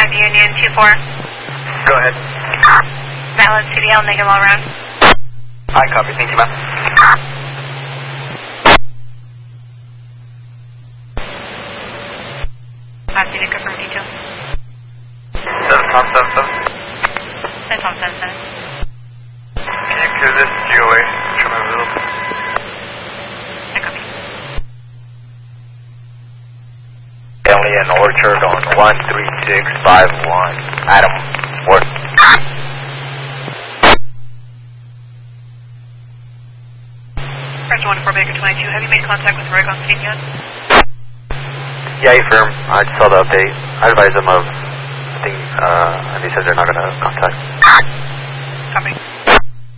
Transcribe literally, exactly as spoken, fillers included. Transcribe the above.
five Union two four. Go ahead. Valid C D L, negative all around. I copy, thank you, ma'am. five C D confirm details. seven Tom seven seven. That's on seven seven. Can you clear this G O A? Show me available. I copy. Only in Orchard on one three six five one. Adam, work. Pressure one four Baker twenty-two. Have you made contact with Rick on scene yet? Yeah, you firm. I just saw the update. I advised them of the thing, uh, and they said they're not going to contact. Copy.